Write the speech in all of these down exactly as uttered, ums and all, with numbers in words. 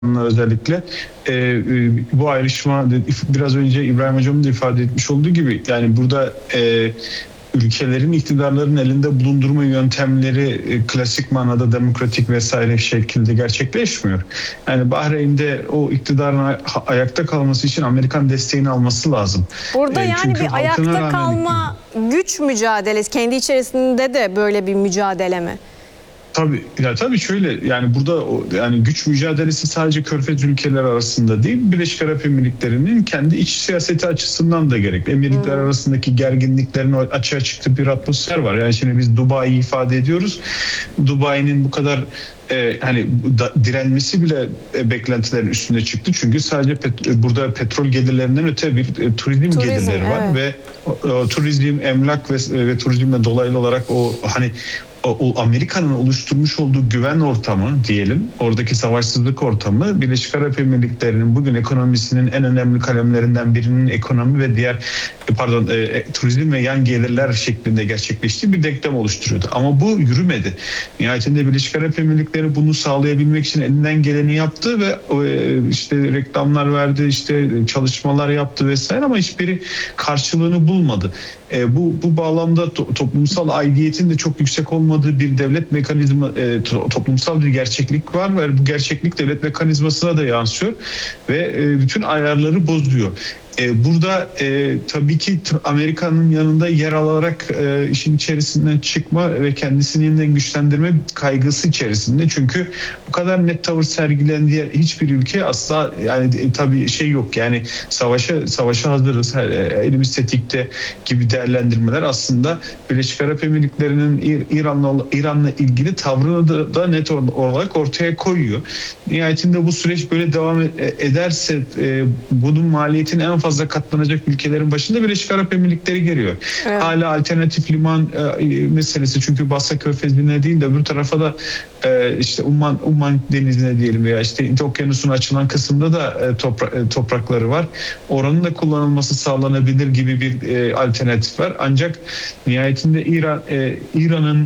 özellikle e, e, bu ayrışma biraz önce İbrahim Hocam'ın da ifade etmiş olduğu gibi yani burada e, ülkelerin iktidarların elinde bulundurma yöntemleri e, klasik manada demokratik vesaire şekilde gerçekleşmiyor. Yani Bahreyn'de o iktidarın ayakta kalması için Amerikan desteğini alması lazım. Burada E, yani bir ayakta kalma güç mücadelesi, kendi içerisinde de böyle bir mücadele mi? Tabii ya tabii şöyle yani burada o, yani güç mücadelesi sadece Körfez ülkeleri arasında değil, Birleşik Arap Emirlikleri'nin kendi iç siyaseti açısından da gerekli. Emirlikler hmm. arasındaki gerginliklerin açığa çıktığı bir atmosfer var. Yani şimdi biz Dubai'yi ifade ediyoruz. Dubai'nin bu kadar e, hani da, direnmesi bile e, beklentilerin üstünde çıktı. Çünkü sadece pet, burada petrol gelirlerinden öte bir e, turizm, turizm gelirleri var evet. ve o, o, turizm, emlak ve, ve turizmle dolaylı olarak o hani o Amerika'nın oluşturmuş olduğu güven ortamı diyelim, oradaki savaşsızlık ortamı Birleşik Arap Emirlikleri'nin bugün ekonomisinin en önemli kalemlerinden birinin ekonomi ve diğer pardon e, turizm ve yan gelirler şeklinde gerçekleştiği bir denklem oluşturuyordu. Ama bu yürümedi. Nihayetinde Birleşik Arap Emirlikleri bunu sağlayabilmek için elinden geleni yaptı ve e, işte reklamlar verdi, işte çalışmalar yaptı vesaire ama hiçbiri karşılığını bulmadı. E, bu bu bağlamda to, toplumsal aidiyetin de çok yüksek olmadığı bir devlet mekanizma, e, to, toplumsal bir gerçeklik var ve bu gerçeklik devlet mekanizmasına da yansıyor ve e, bütün ayarları bozuyor. E, burada e, tabii ki Amerika'nın yanında yer alarak e, işin içerisinden çıkma ve kendisini yeniden güçlendirme kaygısı içerisinde. Çünkü bu kadar net tavır sergileyen diğer hiçbir ülke asla yani e, tabii şey yok yani savaşa savaşa hazırız, e, elimiz tetikte gibi değerlendirmeler aslında Birleşik Arap Emirlikleri'nin İran'la İran'la ilgili tavrını da, da net olarak ortaya koyuyor. Nihayetinde bu süreç böyle devam ederse e, bunun maliyetini en fazla katlanacak ülkelerin başında Birleşik Arap Emirlikleri geliyor. Evet. Hala alternatif liman e, meselesi çünkü Basra Körfezi'ne değil de öbür tarafa da e, işte Umman, Umman Denizi'ne diyelim veya işte Hint Okyanusu'nun açılan kısımda da e, topra, e, toprakları var. Oranın da kullanılması sağlanabilir gibi bir e, alternatif var. Ancak nihayetinde İran e, İran'ın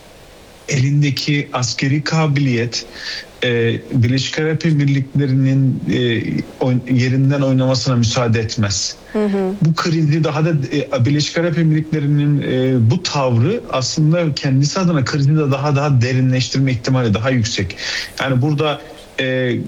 elindeki askeri kabiliyet e, Birleşik Arap Emirlikleri'nin e, oyn, yerinden oynamasına müsaade etmez. Hı hı. Bu krizi daha da e, Birleşik Arap Emirlikleri'nin e, bu tavrı aslında kendisi adına krizi de daha daha derinleştirme ihtimali daha yüksek. Yani burada E,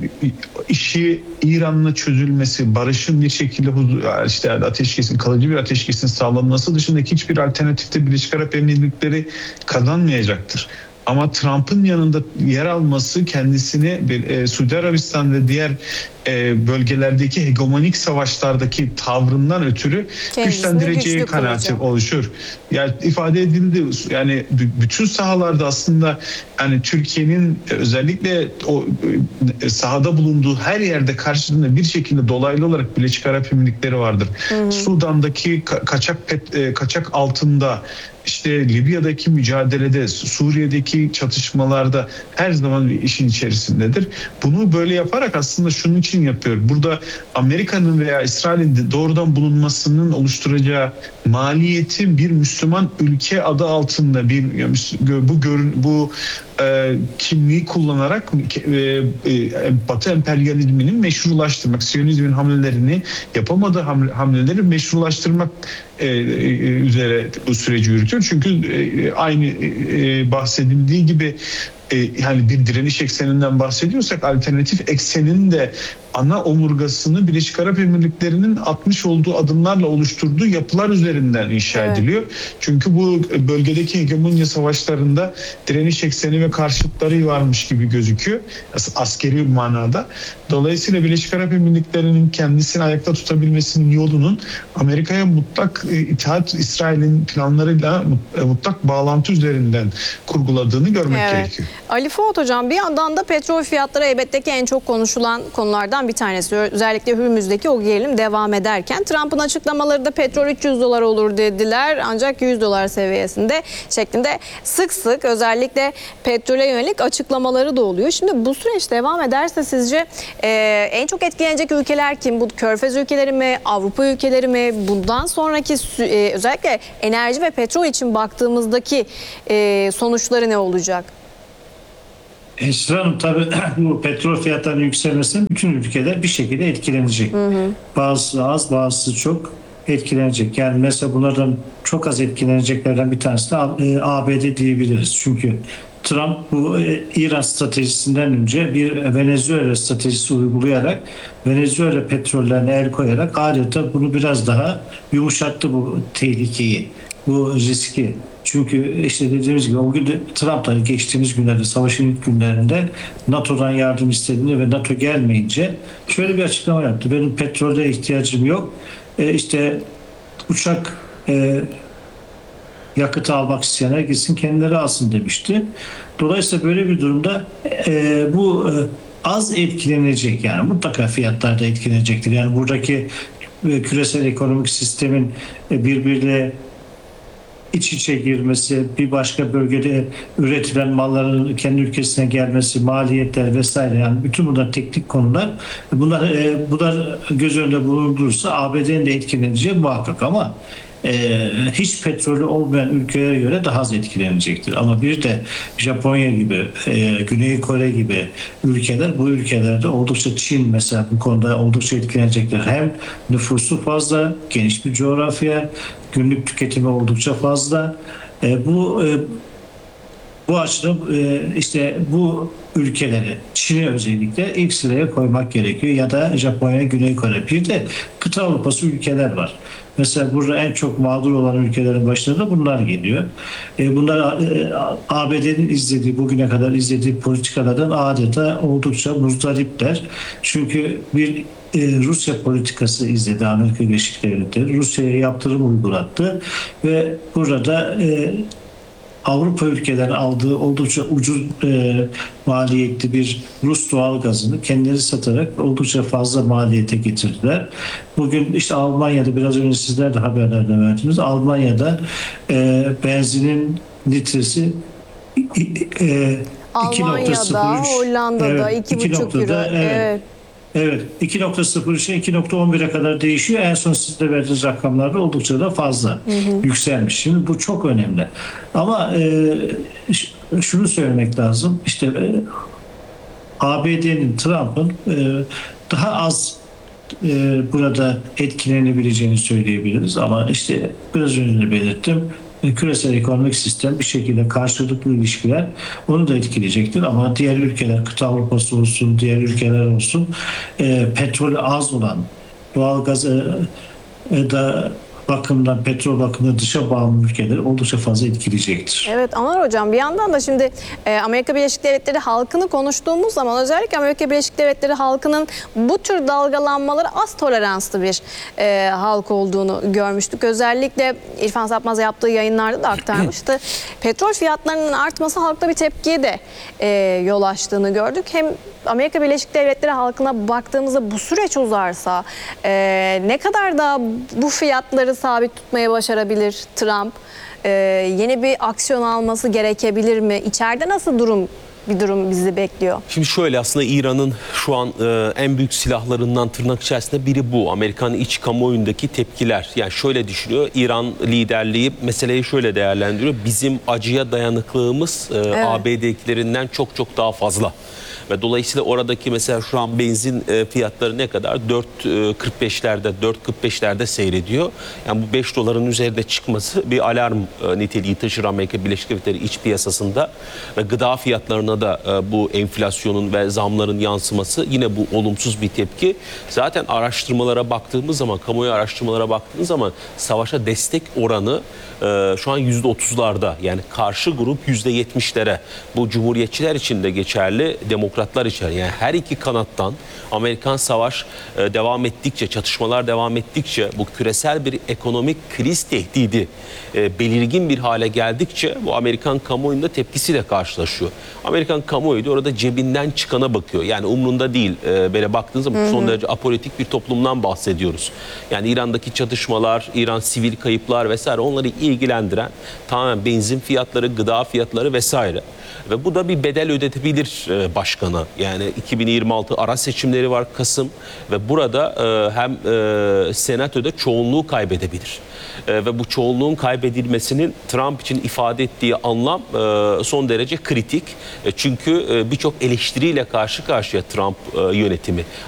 işi İran'la çözülmesi, barışın bir şekilde huzur, işte ateşkesin, kalıcı bir ateşkesin sağlanması dışındaki hiçbir alternatifte Birleşik Arap Emirlikleri kazanmayacaktır. Ama Trump'ın yanında yer alması kendisini e, Suudi Arabistan ve diğer e, bölgelerdeki hegemonik savaşlardaki tavrından ötürü kendisini güçlendireceği kanaati oluşur. Yani ifade edildi yani bütün sahalarda aslında yani Türkiye'nin özellikle o e, sahada bulunduğu her yerde karşılığında bir şekilde dolaylı olarak Birleşik Arap Emirlikleri vardır. Hı hı. Sudan'daki ka- kaçak pet, e, kaçak altında İşte Libya'daki mücadelede, Suriye'deki çatışmalarda her zaman bir işin içerisindedir. Bunu böyle yaparak aslında şunun için yapıyor. Burada Amerika'nın veya İsrail'in doğrudan bulunmasının oluşturacağı maliyetin bir Müslüman ülke adı altında bir bu görün bu e, kimliği kullanarak e, e, Batı emperyalizminin meşrulaştırmak, Siyonizmin hamlelerini yapamadığı hamleleri meşrulaştırmak e, e, üzere bu süreci yürütüyor. Çünkü e, aynı e, bahsedildiği gibi e, yani bir direniş ekseninden bahsediyorsak alternatif eksenin de ana omurgasını Birleşik Arap Emirlikleri'nin atmış olduğu adımlarla oluşturduğu yapılar üzerinden inşa evet. ediliyor. Çünkü bu bölgedeki hegemonya savaşlarında direniş ekseni ve karşıtları varmış gibi gözüküyor. Askeri manada. Dolayısıyla Birleşik Arap Emirlikleri'nin kendisini ayakta tutabilmesinin yolunun Amerika'ya mutlak itaat İsrail'in planlarıyla mutlak bağlantı üzerinden kurguladığını görmek evet. gerekiyor. Ali Fuat Hocam bir yandan da petrol fiyatları elbette ki en çok konuşulan konulardan bir tanesi. Özellikle Hürmüz'deki o gerilim devam ederken Trump'ın açıklamaları da petrol üç yüz dolar olur dediler ancak yüz dolar seviyesinde şeklinde sık sık özellikle petrole yönelik açıklamaları da oluyor. Şimdi bu süreç devam ederse sizce e, en çok etkilenecek ülkeler kim? Bu Körfez ülkeleri mi? Avrupa ülkeleri mi? Bundan sonraki e, özellikle enerji ve petrol için baktığımızdaki e, sonuçları ne olacak? Esra Hanım, tabii bu petrol fiyatlarının yükselmesinden bütün ülkeler bir şekilde etkilenecek. Hı hı. Bazısı az, bazısı çok etkilenecek. Yani mesela bunlardan çok az etkileneceklerden bir tanesi de A B D diyebiliriz. Çünkü Trump bu İran stratejisinden önce bir Venezuela stratejisi uygulayarak Venezuela petrollerine el koyarak adeta bunu biraz daha yumuşattı, bu tehlikeyi, bu riski. Çünkü işte dediğimiz gibi o gün de Trump da geçtiğimiz günlerde, savaşın ilk günlerinde NATO'dan yardım istediğinde ve NATO gelmeyince şöyle bir açıklama yaptı. Benim petrole ihtiyacım yok. E işte uçak e, yakıtı almak isteyenler gitsin kendileri alsın demişti. Dolayısıyla böyle bir durumda e, bu e, az etkilenecek, yani mutlaka fiyatlar da etkilenecektir. Yani buradaki e, küresel ekonomik sistemin e, birbiriyle iç içe girmesi, bir başka bölgede üretilen malların kendi ülkesine gelmesi, maliyetler vesaire, yani bütün bunlar teknik konular. Bunlar, e, bunlar göz önünde bulundurursa A B D'nin de etkileneceği muhakkak, ama e, hiç petrolü olmayan ülkelere göre daha az etkilenecektir. Ama bir de Japonya gibi, e, Güney Kore gibi ülkeler, bu ülkelerde oldukça, Çin mesela bu konuda oldukça etkilenecektir. Hem nüfusu fazla, geniş bir coğrafya, günlük tüketimi oldukça fazla. E, bu e, bu açıdan e, işte bu ülkeleri, Çin'i özellikle ilk sıraya koymak gerekiyor, ya da Japonya, Güney Kore. Bir de kıta Avrupası ülkeler var. Mesela burada en çok mağdur olan ülkelerin başında da bunlar geliyor. E, bunlar e, A B D'nin izlediği, bugüne kadar izlediği politikalardan adeta oldukça muzdaripler. Çünkü bir e, Rusya politikası izledi Amerika Birleşik Devletleri. Rusya'ya yaptırım uygulattı ve burada e, Avrupa ülkeleri aldığı oldukça ucuz e, maliyetli bir Rus doğal gazını kendileri satarak oldukça fazla maliyete getirdiler. Bugün işte Almanya'da, biraz önce sizler de haberlerde verdiniz, Almanya'da e, benzinin litresi e, Almanya'da, Hollanda'da evet, iki buçuk euro. Evet. evet. Evet, iki nokta sıfır üçe iki nokta on bire kadar değişiyor. En son sizde verdiğiniz rakamlarda oldukça da fazla hı hı. yükselmiş. Şimdi bu çok önemli. Ama e, şunu söylemek lazım. İşte e, A B D'nin, Trump'ın e, daha az e, burada etkilenebileceğini söyleyebiliriz. Ama işte biraz önce de belirttim. Küresel ekonomik sistem bir şekilde karşılıklı ilişkiler onu da etkileyecektir, ama diğer ülkeler, kıta Avrupası olsun, diğer ülkeler olsun, e, petrolü az olan, doğal gazı e, da bakımdan, petrol bakımından dışa bağımlı ülkeleri oldukça fazla etkileyecektir. Evet Anwar Hocam, bir yandan da şimdi e, Amerika Birleşik Devletleri halkını konuştuğumuz zaman özellikle Amerika Birleşik Devletleri halkının bu tür dalgalanmaları az toleranslı bir e, halk olduğunu görmüştük. Özellikle İrfan Sapmaz yaptığı yayınlarda da aktarmıştı. Petrol fiyatlarının artması halkta bir tepkiye de e, yol açtığını gördük. Hem Amerika Birleşik Devletleri halkına baktığımızda bu süreç uzarsa e, ne kadar daha bu fiyatları sabit tutmaya başarabilir Trump? E, yeni bir aksiyon alması gerekebilir mi? İçeride nasıl durum bir durum bizi bekliyor? Şimdi şöyle, aslında İran'ın şu an e, en büyük silahlarından tırnak içerisinde biri bu. Amerikan iç kamuoyundaki tepkiler. Yani şöyle düşünüyor, İran liderliği meseleyi şöyle değerlendiriyor. Bizim acıya dayanıklılığımız e, evet. A B D'dekilerinden çok çok daha fazla. Ve dolayısıyla oradaki mesela şu an benzin fiyatları ne kadar? dört kırk beşlerde, dört kırk beşlerde seyrediyor. Yani bu beş doların üzerinde çıkması bir alarm niteliği taşır Amerika Birleşik Devletleri iç piyasasında. Ve gıda fiyatlarına da bu enflasyonun ve zamların yansıması yine bu olumsuz bir tepki. Zaten araştırmalara baktığımız zaman, kamuoyu araştırmalara baktığımız zaman savaşa destek oranı şu an yüzde otuzlarda, yani karşı grup yüzde yetmişlere. Bu cumhuriyetçiler için de geçerli, demokratlar için. Yani her iki kanattan Amerikan savaş devam ettikçe, çatışmalar devam ettikçe, bu küresel bir ekonomik kriz tehdidi belirgin bir hale geldikçe bu Amerikan kamuoyunda tepkisiyle karşılaşıyor. Amerikan kamuoyu da orada cebinden çıkana bakıyor. Yani umrunda değil. Böyle baktığınız zaman hı hı. son derece apolitik bir toplumdan bahsediyoruz. Yani İran'daki çatışmalar, İran sivil kayıplar vesaire, onları ilgilendiren tamamen benzin fiyatları, gıda fiyatları vesaire. Ve bu da bir bedel ödetebilir başkan. Cumhurbaşkanı. Yani iki bin yirmi altı ara seçimleri var Kasım ve burada e, hem e, senatoda çoğunluğu kaybedebilir. E, ve bu çoğunluğun kaybedilmesinin Trump için ifade ettiği anlam e, son derece kritik. E, çünkü e, birçok eleştiriyle karşı karşıya Trump e, yönetimi.